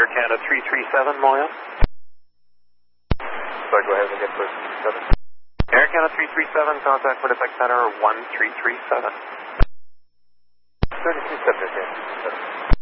Canada 337, Montreal. Sorry, go ahead and get clear. 7. Air Canada 337, contact for Defect Center 1337. 32 subject in.